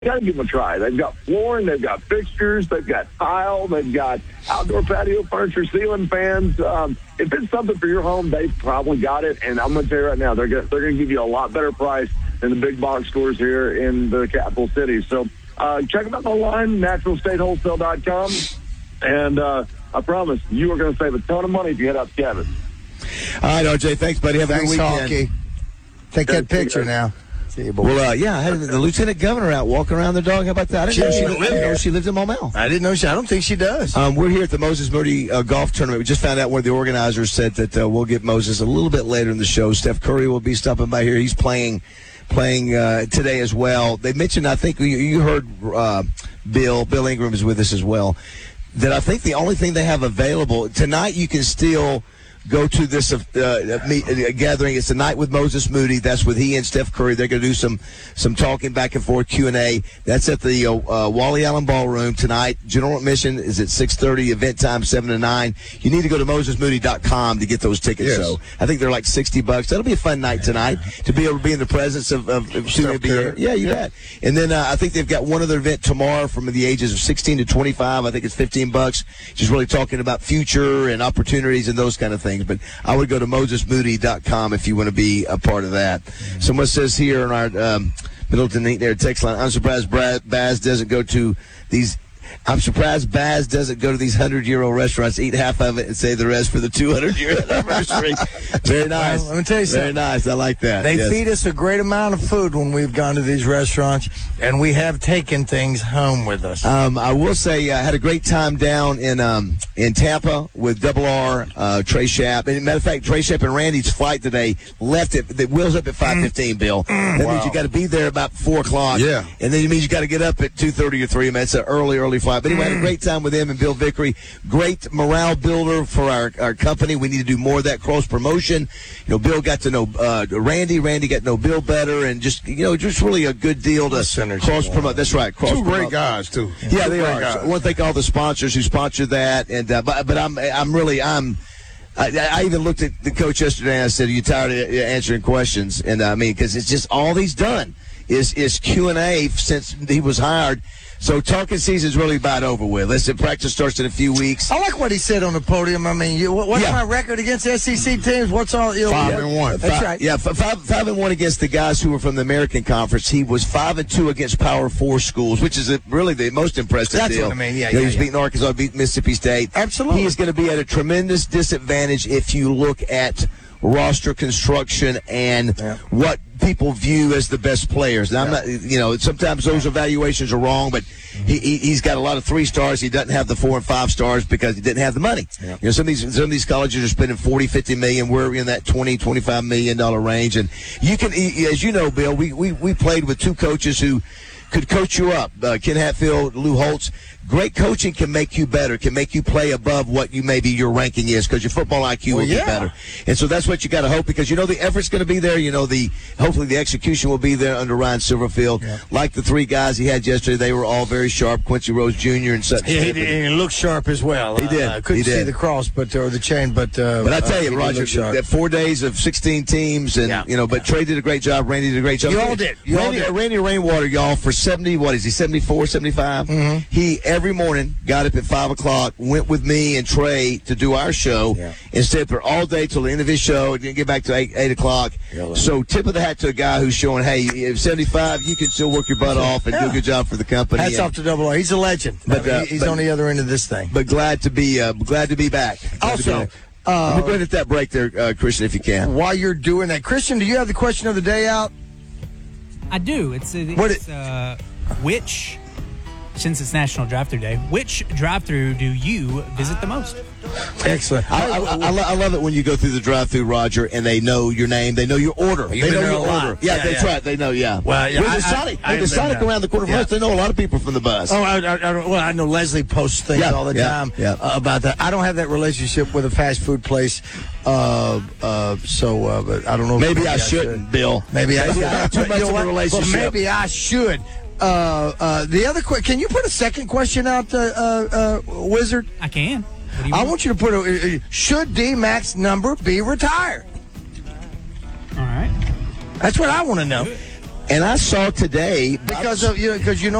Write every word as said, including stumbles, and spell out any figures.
got to give them a try. They've got flooring, they've got fixtures, they've got tile, they've got outdoor patio furniture, ceiling fans. Um, if it's something for your home, they've probably got it. And I'm going to tell you right now, they're going they're going to give you a lot better price than the big box stores here in the capital city. So uh, check them out online, natural state wholesale dot com. And uh, I promise you are going to save a ton of money if you head out to Kevin's. All right, R J, thanks, buddy. Have a good Thanks, weekend. Hockey. Take that picture now. See you, boy. Well, uh, yeah, I had the lieutenant governor out walking around the dog. How about that? I didn't, know she, lived, I didn't know she lived in Maumelle. I didn't know she. I don't think she does. Um, we're here at the Moses Moody uh, Golf Tournament. We just found out one of the organizers said that uh, we'll get Moses a little bit later in the show. Steph Curry will be stopping by here. He's playing playing uh, today as well. They mentioned, I think you, you heard uh, Bill, Bill Ingram is with us as well, that I think the only thing they have available, tonight you can still go to this uh, meet, uh, gathering. It's a night with Moses Moody. That's with he and Steph Curry. They're going to do some some talking back and forth, Q and A. That's at the uh, uh, Wally Allen Ballroom tonight. General admission is at six thirty, event time seven to nine. You need to go to moses moody dot com to get those tickets. Yes. So I think they're like sixty bucks. That'll be a fun night tonight to be able to be in the presence of, of, of Steph Curry. Yeah, you yeah. bet. And then uh, I think they've got one other event tomorrow from the ages of sixteen to twenty-five. I think it's fifteen bucks. Just really talking about future and opportunities and those kind of things. But I would go to moses moody dot com if you want to be a part of that. Someone says here on our um, Middleton Neat Air text line, I'm surprised Brad, Baz doesn't go to these. I'm surprised Baz doesn't go to these hundred-year-old restaurants, eat half of it, and save the rest for the two hundred-year anniversary. Very nice. Well, let me tell you something. Very nice. I like that. They yes. feed us a great amount of food when we've gone to these restaurants, and we have taken things home with us. Um, I will say I had a great time down in um, in Tampa with Double R, uh, Trey Shapp. And matter of fact, Trey Shapp and Randy's flight today left it. The wheels up at five fifteen, Bill. That wow. means you got to be there about four o'clock. Yeah. And then it means you got to get up at two thirty or three. Man, it's an early, early flight. But anyway, I had a great time with him and Bill Vickery. Great morale builder for our, our company. We need to do more of that cross promotion. You know, Bill got to know uh, Randy. Randy got to know Bill better, and just you know, just really a good deal to cross promote. That's right. Cross Two great promote. guys too. Yeah, Two they great are. guys. So I want to thank all the sponsors who sponsored that, and uh, but but I'm I'm really I'm. I, I even looked at the coach yesterday and I said, "Are you tired of answering questions?" And I mean, because it's just all he's done is is Q and A since he was hired. So talking season's really about over with. Listen, practice starts in a few weeks. I like what he said on the podium. I mean, you, what's Yeah. my record against S E C teams? What's all? You know, Five yeah. and one. That's Five- right. Yeah, f- five, five and one against the guys who were from the American Conference. He was five and two against Power Four schools, which is a, really the most impressive That's deal. what I mean. Yeah, You know, yeah, He's yeah. beating Arkansas, beating Mississippi State. Absolutely. He is going to be at a tremendous disadvantage if you look at roster construction and Yeah. what people view as the best players. Now, I'm not, you know, sometimes those evaluations are wrong, but he, he he's got a lot of three stars. He doesn't have the four and five stars because he didn't have the money. Yeah. You know, some of these some of these colleges are spending forty, fifty million. We're in that twenty, twenty-five million dollar range, and you can, as you know, Bill, we we we played with two coaches who could coach you up. Uh, Ken Hatfield, Lou Holtz. Great coaching can make you better, can make you play above what you maybe your ranking is because your football I Q Well, will yeah. be better. And so that's what you got to hope because you know the effort's going to be there. You know the hopefully the execution will be there under Ryan Silverfield. Yeah. Like the three guys he had yesterday, they were all very sharp. Quincy Rose Junior and Sutton Yeah, he, Smith. did, and he looked sharp as well. He did. Uh, couldn't He did. see the cross, but or the chain, but. Uh, But I tell uh, he you, did Roger, look sharp. that four days of sixteen teams, and Yeah. you know, but Trey did a great job. Randy did a great job. You all did. You all Randy, did. Randy Rainwater, y'all, for seventy. What is he? seventy-four, seventy-five Mm-hmm. He every morning got up at five o'clock, went with me and Trey to do our show, Yeah. and stayed there all day till the end of his show. Didn't get back to eight eight o'clock. Really? So tip of the hat to a guy who's showing, hey, at seventy-five, you can still work your butt off and do a Yeah. good job for the company. Hats and- off to Double R. He's a legend. But, I mean, uh, he's but- on the other end of this thing. But glad to be uh, glad to be back. Glad to be Also, back. uh, Let me go ahead and hit that break there, uh, Christian, if you can. While you're doing that, Christian, do you have the question of the day out? I do. It's, it's What it- uh, which, since it's National Drive-Thru Day, which drive-thru do you visit the most? Excellent. I, I, I, lo- I love it when you go through the drive-through, Roger, and they know your name, they know your order, You've they been know there your a lot. order. Yeah, Yeah, that's yeah. right. They know. Yeah. Well, yeah, With I- the Sonic, I- I with the have been Sonic there. around the corner from Yeah. us, they know a lot of people from the bus. Oh, I, I, I don't, well, I know Leslie posts things Yeah, all the yeah, time yeah. Uh, about that. I don't have that relationship with a fast food place, uh, uh, so uh, but I don't know. if Maybe I shouldn't, Bill. Maybe I Maybe I have too but much you know of a what? relationship. Well, maybe I should. Uh, uh, the other question, can you put a second question out, uh, uh, uh, Wizard? I can. What do you I want? want you to put a, uh, should D Mac's number be retired? All right. That's what I want to know. And I saw today because of you know because you know.